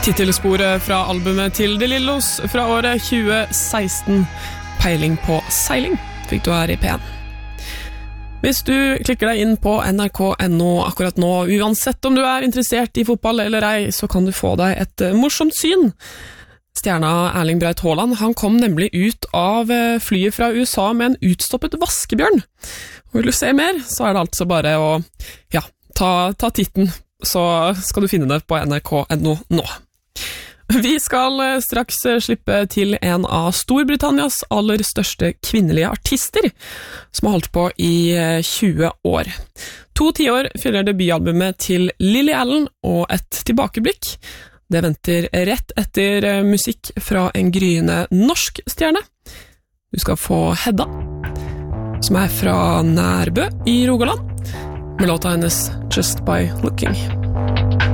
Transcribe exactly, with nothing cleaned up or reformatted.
Titelsporet fra albumet til De Lillos fra året tjue seksten, Peiling på seiling, fikk du her i P en. Hvis du klikker deg inn på N R K punktum N O akkurat nå, uansett om du er interessert i fotball eller ei, så kan du få deg et morsomt syn. Stjerna Erling Braut Haaland, han kom nemlig ut av flyet fra U S A med en utstoppet vaskebjørn. Og vil du se mer, så er det altså bare å ja, ta, ta titten, så skal du finne det på N R K punktum N O nå. Vi skal straks slippe til en av Storbritannias aller største kvinnelige artister, som har holdt på i tjue år. To tiår fyller debutalbumet til Lily Allen og et tilbakeblikk. Det venter rett etter musikk fra en gryende norsk stjerne. Du skal få Hedda, som er fra Nærbø i Rogaland, med låta hennes Just by Looking.